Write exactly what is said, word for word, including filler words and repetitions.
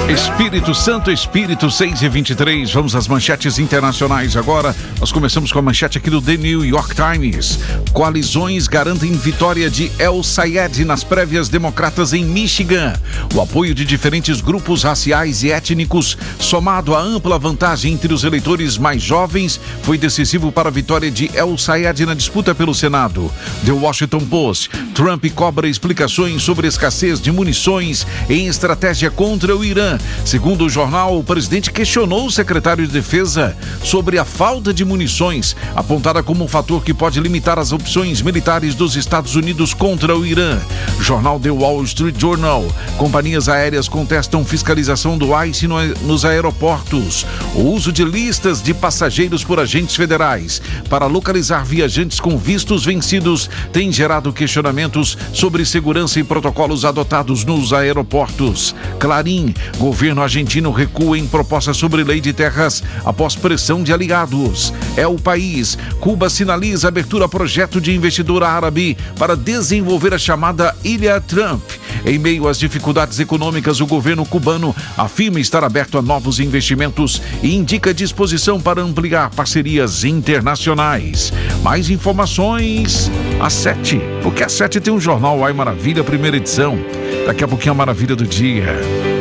Espírito Santo, Espírito seis e vinte e três. Vamos às manchetes internacionais agora. Nós começamos com a manchete aqui do The New York Times. Coalizões garantem vitória de El Sayed nas prévias democratas em Michigan. O apoio de diferentes grupos raciais e étnicos, somado à ampla vantagem entre os eleitores mais jovens, foi decisivo para a vitória de El Sayed na disputa pelo Senado. The Washington Post. Trump cobra explicações sobre escassez de munições em estratégia contra o Irã. Segundo o jornal, o presidente questionou o secretário de Defesa sobre a falta de munições, apontada como um fator que pode limitar as opções militares dos Estados Unidos contra o Irã. Jornal The Wall Street Journal. Companhias aéreas contestam fiscalização do ICE no, nos aeroportos. O uso de listas de passageiros por agentes federais para localizar viajantes com vistos vencidos tem gerado questionamentos sobre segurança e protocolos adotados nos aeroportos. Clarim. Governo argentino recua em proposta sobre lei de terras após pressão de aliados. É o país. Cuba sinaliza abertura a projeto de investidor árabe para desenvolver a chamada Ilha Trump. Em meio às dificuldades econômicas, o governo cubano afirma estar aberto a novos investimentos e indica disposição para ampliar parcerias internacionais. Mais informações às sete, porque às sete tem um jornal Ai Maravilha, primeira edição. Daqui a pouquinho a Maravilha do Dia.